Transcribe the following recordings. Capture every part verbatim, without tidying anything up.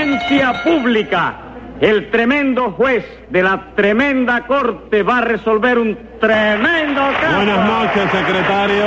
Audiencia pública. El tremendo juez de la tremenda corte va a resolver un tremendo caso. Buenas noches, secretario.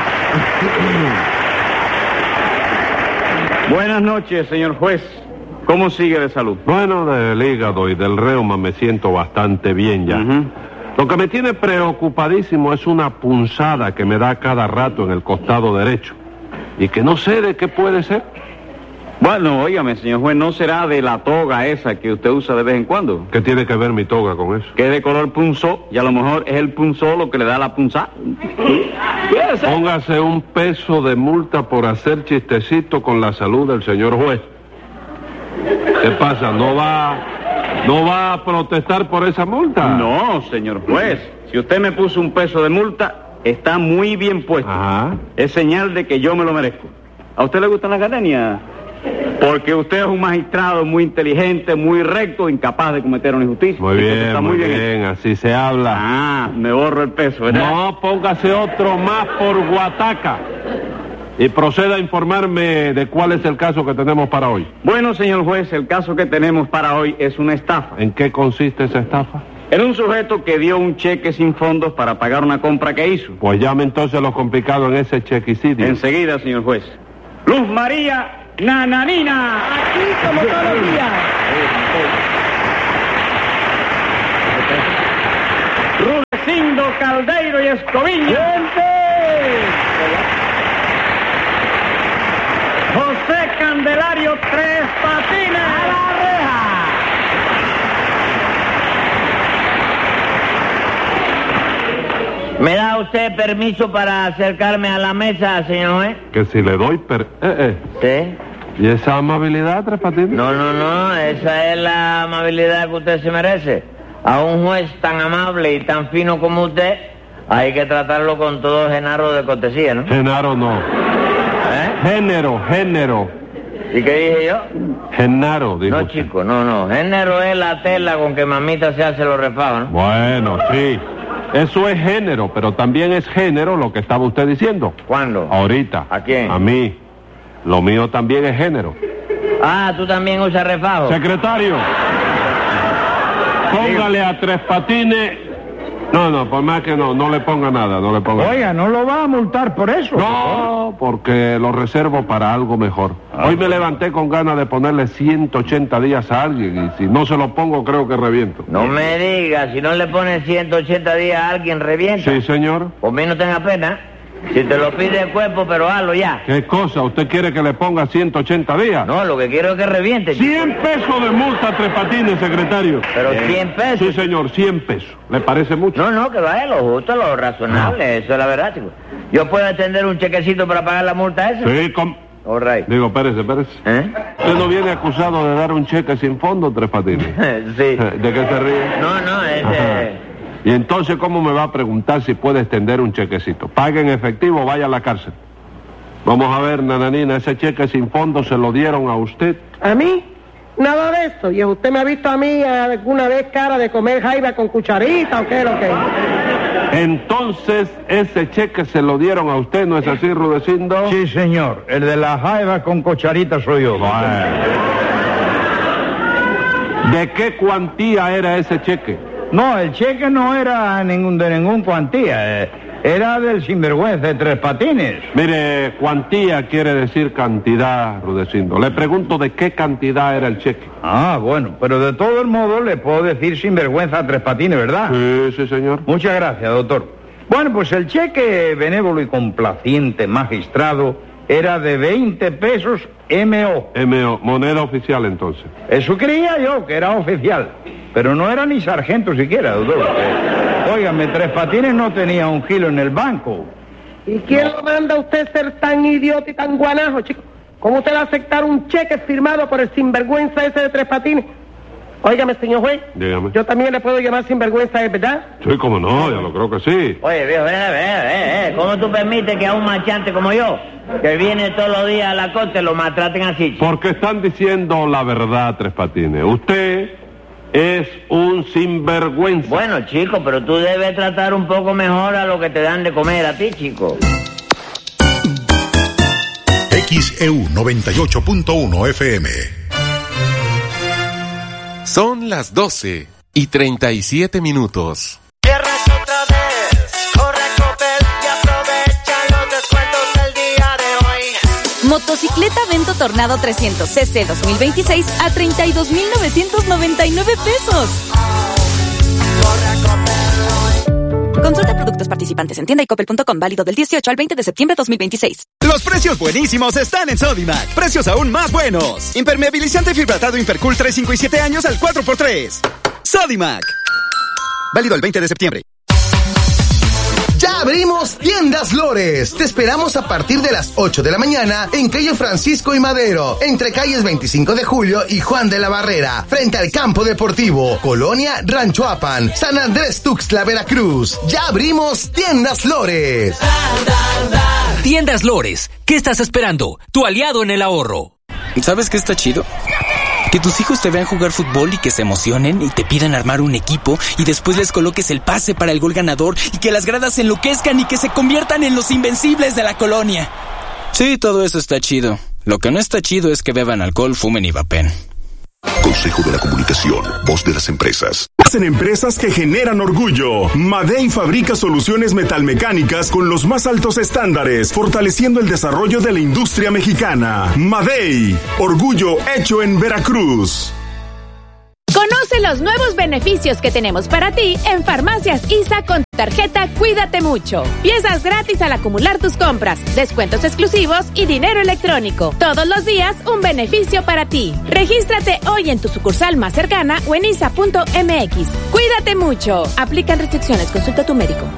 Buenas noches, señor juez. ¿Cómo sigue de salud? Bueno, del hígado y del reuma me siento bastante bien ya. Uh-huh. Lo que me tiene preocupadísimo es una punzada que me da cada rato en el costado derecho y que no sé de qué puede ser. Bueno, óigame, señor juez, ¿no será de la toga esa que usted usa de vez en cuando? ¿Qué tiene que ver mi toga con eso? Que es de color punzó, y a lo mejor es el punzó lo que le da la punzada. Póngase un peso de multa por hacer chistecito con la salud del señor juez. ¿Qué pasa? ¿No va, no va a protestar por esa multa? No, señor juez. Si usted me puso un peso de multa, está muy bien puesto. Ajá. Es señal de que yo me lo merezco. ¿A usted le gustan las gardenias? Porque usted es un magistrado muy inteligente, muy recto, incapaz de cometer una injusticia. Muy bien, está muy, muy bien, bien, así se habla. Ah, me borro el peso, ¿verdad? No, póngase otro más por guataca. Y proceda a informarme de cuál es el caso que tenemos para hoy. Bueno, señor juez, el caso que tenemos para hoy es una estafa. ¿En qué consiste esa estafa? Era un sujeto que dio un cheque sin fondos para pagar una compra que hizo. Pues llame entonces lo complicado en ese chequicidio. Enseguida, señor juez. Luz María Nananina. Aquí como todos los días. Rudecindo Caldeiro y Escoviña. José Candelario Tres Patines. ¡A la reja! ¿Me da usted permiso para acercarme a la mesa, señor juez? Que si le doy per... Eh, eh. ¿Sí? ¿Y esa amabilidad, Tres Patines? No, no, no, esa es la amabilidad que usted se merece. A un juez tan amable y tan fino como usted, hay que tratarlo con todo genaro de cortesía, ¿no? Genaro no. ¿Eh? Género, género. ¿Y qué dije yo? Genaro, dijo No, usted. chico, no, no. Género es la tela con que mamita se hace los refajos, ¿no? Bueno, sí. Eso es género, pero también es género lo que estaba usted diciendo. ¿Cuándo? Ahorita. ¿A quién? A mí. Lo mío también es género. Ah, ¿tú también usas refajo? Secretario, póngale a Tres Patines... No, no, por más que no, no le ponga nada, no le ponga Oiga, ¿no lo va a multar por eso? No, porque lo reservo para algo mejor. Hoy me levanté con ganas de ponerle ciento ochenta días a alguien y si no se lo pongo creo que reviento. No me digas, si no le pones ciento ochenta días a alguien, revienta. Sí, señor. Por mí no tenga pena. Si te lo pide el cuerpo, pero hazlo ya. ¿Qué cosa? ¿Usted quiere que le ponga ciento ochenta días? No, lo que quiero es que reviente. chico. cien pesos de multa a Tres Patines, secretario. Pero cien pesos. Sí, señor, cien pesos. ¿Le parece mucho? No, no, que vaya lo justo, lo razonable, eso es la verdad, chico. ¿Yo puedo extender un chequecito para pagar la multa esa? Sí, com... All right. Digo, espérese, espérese. ¿Eh? ¿Usted no viene acusado de dar un cheque sin fondo, Tres Patines? Sí. ¿De qué se ríe? No, no, Ajá. este... Y entonces, ¿cómo me va a preguntar si puede extender un chequecito? Pague en efectivo o vaya a la cárcel. Vamos a ver, Nananina, ese cheque sin fondo se lo dieron a usted. ¿A mí? Nada de eso. ¿Y usted me ha visto a mí alguna vez cara de comer jaiba con cucharita o qué es lo que? Entonces, ese cheque se lo dieron a usted, ¿no es así, Rudecindo? Sí, señor. El de la jaiba con cocharita soy yo. ¿De qué cuantía era ese cheque? No, el cheque no era ningún de ningún cuantía. eh, Era del sinvergüenza de Tres Patines. Mire, cuantía quiere decir cantidad, Rudecindo. Le pregunto de qué cantidad era el cheque. Ah, bueno, pero de todo el modo le puedo decir sinvergüenza a Tres Patines, ¿verdad? Sí, sí, señor. Muchas gracias, doctor. Bueno, pues el cheque benévolo y complaciente magistrado era de veinte pesos M O. M O, moneda oficial entonces. Eso creía yo, que era oficial. Pero no era ni sargento siquiera, doctor. Eh, óigame, Tres Patines no tenía un kilo en el banco. ¿Y quién lo manda a usted ser tan idiota y tan guanajo, chico? ¿Cómo usted va a aceptar un cheque firmado por el sinvergüenza ese de Tres Patines? Óigame, señor juez. Dígame. Yo también le puedo llamar sinvergüenza, ¿es verdad? Sí, cómo no, yo lo creo que sí. Oye, viejo, ven, ven, ven, ven. ¿Cómo tú permites que a un marchante como yo, que viene todos los días a la corte, lo maltraten así, chico? Porque están diciendo la verdad, Tres Patines. Usted es un sinvergüenza. Bueno, chico, pero tú debes tratar un poco mejor a lo que te dan de comer a ti, chico. X E U noventa y ocho punto uno F M. Son las doce y treinta y siete minutos. Viernes otra vez, corre Coppel y aprovecha los descuentos del día de hoy. Motocicleta Vento Tornado trescientos C C dos mil veintiséis a treinta y dos mil novecientos noventa y nueve pesos. Corre Coppel. Consulta productos participantes en tienda y coppel punto com, válido del dieciocho al veinte de septiembre de dos mil veintiséis. Los precios buenísimos están en Sodimac. Precios aún más buenos. Impermeabilizante fibratado Impercool tres, cinco y siete años al cuatro por tres. Sodimac. Válido el veinte de septiembre. ¡Ya abrimos Tiendas Lores! Te esperamos a partir de las ocho de la mañana en calle Francisco y Madero, entre calles veinticinco de julio y Juan de la Barrera, frente al campo deportivo, Colonia Rancho Apan, San Andrés Tuxtla, Veracruz. ¡Ya abrimos Tiendas Lores! Tiendas Lores, ¿qué estás esperando? Tu aliado en el ahorro. ¿Sabes qué está chido? Que tus hijos te vean jugar fútbol y que se emocionen y te pidan armar un equipo y después les coloques el pase para el gol ganador y que las gradas se enloquezcan y que se conviertan en los invencibles de la colonia. Sí, todo eso está chido. Lo que no está chido es que beban alcohol, fumen y vapen. Consejo de la Comunicación, voz de las empresas. En empresas que generan orgullo. Madey fabrica soluciones metalmecánicas con los más altos estándares, fortaleciendo el desarrollo de la industria mexicana. Madey, orgullo hecho en Veracruz. Conoce los nuevos beneficios que tenemos para ti en Farmacias I S A con tarjeta Cuídate Mucho. Piezas gratis al acumular tus compras, descuentos exclusivos y dinero electrónico. Todos los días un beneficio para ti. Regístrate hoy en tu sucursal más cercana o en isa punto m x. Cuídate mucho. Aplican restricciones. Consulta a tu médico.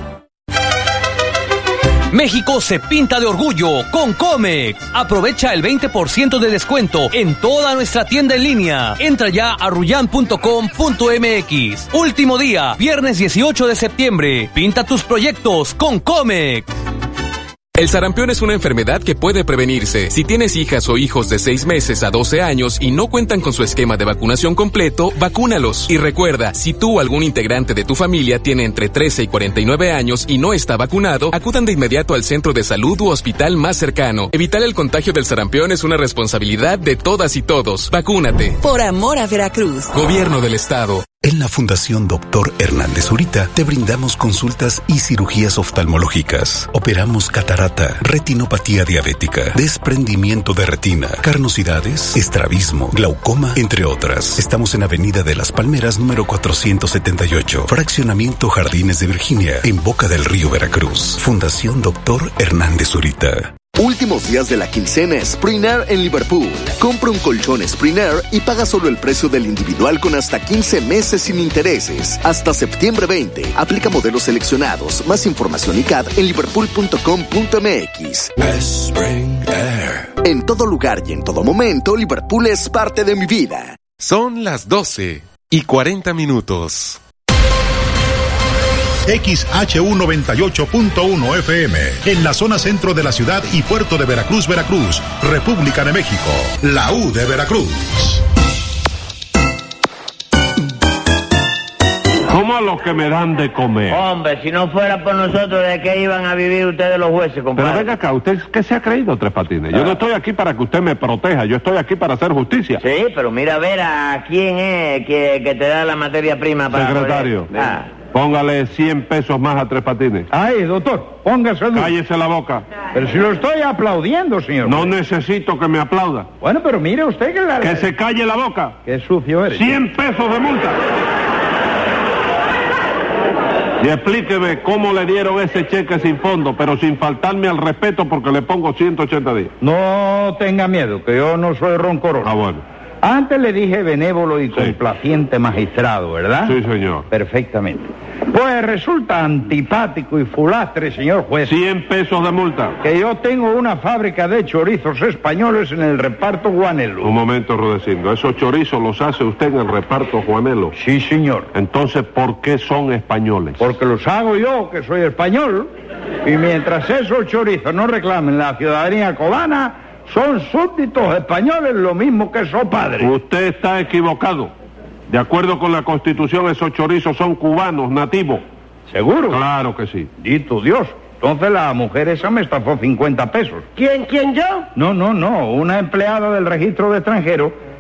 México se pinta de orgullo con Comex. Aprovecha el veinte por ciento de descuento en toda nuestra tienda en línea. Entra ya a ruyan punto com punto m x. Último día, viernes dieciocho de septiembre. Pinta tus proyectos con Comex. El sarampión es una enfermedad que puede prevenirse. Si tienes hijas o hijos de seis meses a doce años y no cuentan con su esquema de vacunación completo, vacúnalos. Y recuerda, si tú o algún integrante de tu familia tiene entre trece y cuarenta y nueve años y no está vacunado, acudan de inmediato al centro de salud u hospital más cercano. Evitar el contagio del sarampión es una responsabilidad de todas y todos. Vacúnate. Por amor a Veracruz. Gobierno del Estado. En la Fundación Doctor Hernández Zurita te brindamos consultas y cirugías oftalmológicas. Operamos catarata, retinopatía diabética, desprendimiento de retina, carnosidades, estrabismo, glaucoma, entre otras. Estamos en Avenida de las Palmeras, número cuatrocientos setenta y ocho, Fraccionamiento Jardines de Virginia, en Boca del Río, Veracruz. Fundación Doctor Hernández Zurita. Últimos días de la quincena Sprinair en Liverpool. Compra un colchón Sprinair y paga solo el precio del individual con hasta quince meses sin intereses. Hasta septiembre veinte. Aplica modelos seleccionados. Más información y C A D en liverpool punto com punto m x. Sprinair. En todo lugar y en todo momento, Liverpool es parte de mi vida. Son las doce y cuarenta minutos. X H U noventa y ocho punto uno F M, en la zona centro de la ciudad y puerto de Veracruz, Veracruz, República de México, la U de Veracruz. ¿Cómo a los que me dan de comer? Hombre, si no fuera por nosotros, ¿de qué iban a vivir ustedes los jueces, compadre? Pero venga acá, ¿usted qué se ha creído, Tres Patines? Yo no estoy aquí para que usted me proteja, yo estoy aquí para hacer justicia. Sí, pero mira a ver a quién es que, que te da la materia prima para... Secretario. Ah. Póngale cien pesos más a Tres Patines. Ay, doctor, póngase... Cállese la boca. Pero si lo estoy aplaudiendo, señor. No necesito que me aplauda. Bueno, pero mire usted que la... Que se calle la boca. Qué sucio eres. cien pesos de multa. Y explíqueme cómo le dieron ese cheque sin fondo, pero sin faltarme al respeto porque le pongo ciento ochenta días. No tenga miedo, que yo no soy roncoroso. Ah, bueno. Antes le dije benévolo y sí. complaciente magistrado, ¿verdad? Sí, señor. Perfectamente. Pues resulta antipático y fulastre, señor juez. cien pesos de multa. Que yo tengo una fábrica de chorizos españoles en el reparto Juanelo. Un momento, Rudecindo. ¿Esos chorizos los hace usted en el reparto Juanelo? Sí, señor. Entonces, ¿por qué son españoles? Porque los hago yo, que soy español. Y mientras esos chorizos no reclamen la ciudadanía cubana, son súbditos españoles, lo mismo que su padre. Usted está equivocado. De acuerdo con la Constitución, esos chorizos son cubanos, nativos. ¿Seguro? Claro que sí. Dito Dios. Entonces la mujer esa me estafó cincuenta pesos. ¿Quién, quién, yo? No, no, no. Una empleada del registro de extranjeros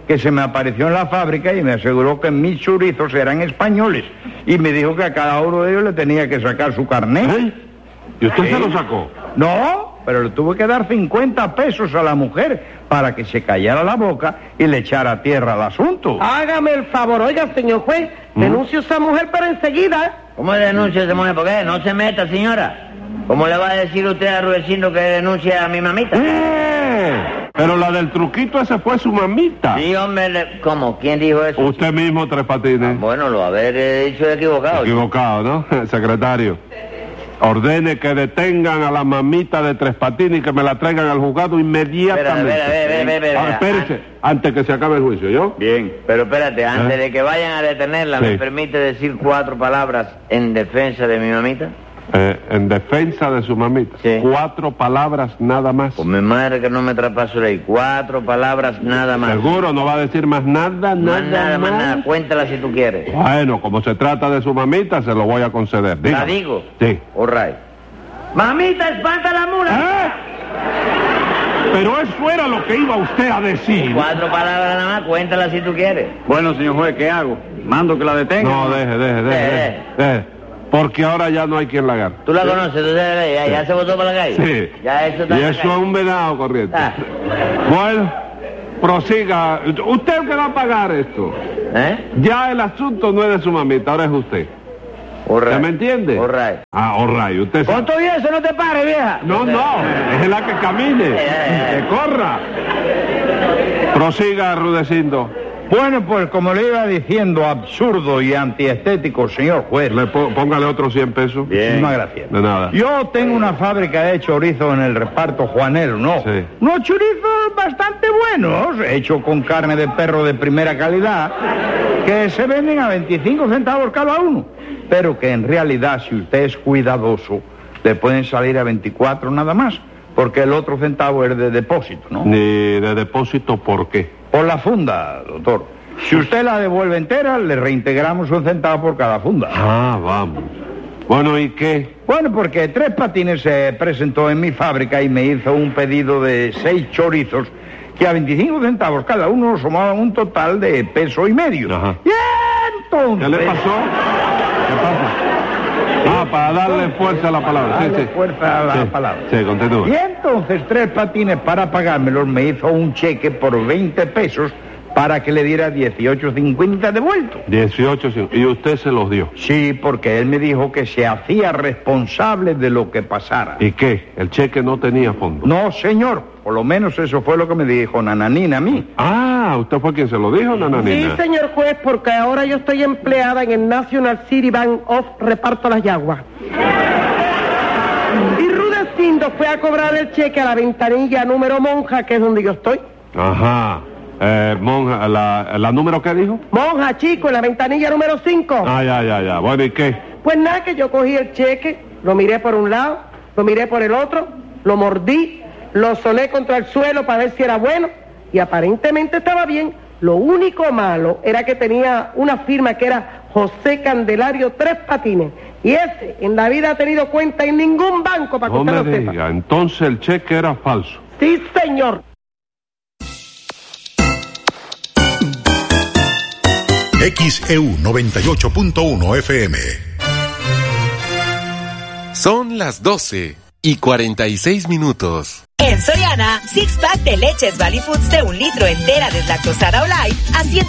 que se me apareció en la fábrica y me aseguró que mis chorizos eran españoles. Y me dijo que a cada uno de ellos le tenía que sacar su carnet. ¿Eh? ¿Y usted ¿Sí? se lo sacó? No, pero le tuve que dar cincuenta pesos a la mujer para que se callara la boca y le echara tierra al asunto. Hágame el favor, oiga, señor juez, ¿Mm? denuncie a esa mujer para enseguida, ¿eh? ¿Cómo denuncia a esa mujer? ¿Por qué? No se meta, señora. ¿Cómo le va a decir usted a Rudecindo que denuncie a mi mamita? ¡Eh! Pero la del truquito ese fue su mamita. Sí, hombre, le... ¿cómo? ¿Quién dijo eso? Usted mismo, Tres Patines. Ah, bueno, lo haber eh, dicho equivocado. Equivocado, ¿no? Secretario, ordene que detengan a la mamita de Tres Patines y que me la traigan al juzgado inmediatamente. Espera, espera, espera, espera, Ah, espera. espérese, antes que se acabe el juicio, ¿yo? Bien. Pero espérate, antes ¿Eh? de que vayan a detenerla, Sí. ¿me permite decir cuatro palabras en defensa de mi mamita? Eh, en defensa de su mamita. Sí. Cuatro palabras nada más. Pues mi madre que no me traspaso ley. Cuatro palabras nada más. ¿Seguro? ¿No va a decir más nada, nada, Más nada, más nada. Cuéntala si tú quieres. Bueno, como se trata de su mamita, se lo voy a conceder. ¿La Dígame. digo? Sí. All right. Mamita, espanta la mula. ¿Eh? Pero eso era lo que iba usted a decir. Cuatro palabras nada más. Cuéntala si tú quieres. Bueno, señor juez, ¿qué hago? ¿Mando que la detenga? No, deje, deje, deje, Eh, deje, deje. Porque ahora ya no hay quien la agarre. ¿Tú la conoces? ¿Tú sabes? ¿Ya, ya se botó para la calle? Sí. Ya eso está Y en la eso calle. es un venado corriente. Ah. Bueno, prosiga. Usted es el que va a pagar esto. ¿Eh? Ya el asunto no es de su mamita, ahora es usted. All right. ¿Ya me entiende? All right. Ah, all right. Usted Con todo y eso no te pares, vieja. No, no, es la que camine, que corra. Prosiga, Rudecindo. Bueno, pues como le iba diciendo, absurdo y antiestético, señor juez. Le po- póngale otros cien pesos. Muchísimas gracias. De nada. Yo tengo una fábrica de chorizos en el reparto Juanero, ¿no? Sí. Unos chorizos bastante buenos, hechos con carne de perro de primera calidad, que se venden a veinticinco centavos cada uno. Pero que en realidad, si usted es cuidadoso, le pueden salir a veinticuatro nada más, porque el otro centavo es de depósito, ¿no? Ni de depósito, ¿por qué? Por la funda, doctor. Si usted la devuelve entera, le reintegramos un centavo por cada funda. Ah, vamos. Bueno, ¿y qué? Bueno, porque Tres Patines se presentó en mi fábrica y me hizo un pedido de seis chorizos que a veinticinco centavos cada uno sumaban un total de peso y medio. Ajá. Y entonces... ¿Qué le pasó? ¿Qué pasa? Ah, para darle fuerza a la palabra. Sí, Darle sí. fuerza a la Sí, palabra. Sí, continúe. Y entonces Tres Patines, para pagármelos, me hizo un cheque por veinte pesos para que le diera dieciocho cincuenta devuelto. dieciocho, sí. Y usted se los dio. Sí, porque él me dijo que se hacía responsable de lo que pasara. ¿Y qué? El cheque no tenía fondo. No, señor. Por lo menos eso fue lo que me dijo Nananina a mí. Ah, ¿usted fue quien se lo dijo, Sí, Nananina? señor juez, porque ahora yo estoy empleada en el National City Bank of Reparto Las Yaguas. Y Rudecindo fue a cobrar el cheque a la ventanilla número Monja, que es donde yo estoy. Ajá. Eh, monja, ¿la, la número qué dijo? Monja, chico, en la ventanilla número cinco. Ah, ya, ya, ya. Bueno, ¿y qué? Pues nada, que yo cogí el cheque, lo miré por un lado, lo miré por el otro, lo mordí, lo soné contra el suelo para ver si era bueno, y aparentemente estaba bien. Lo único malo era que tenía una firma que era José Candelario Tres Patines, y ese en la vida ha tenido cuenta en ningún banco, para que No usted me lo sepa. diga. Entonces el cheque era falso. Sí, señor. X E U noventa y ocho punto uno F M. Son las doce y cuarenta y seis minutos. En Soriana, six pack de leches Valley Foods de un litro entera deslactosada o light a ciento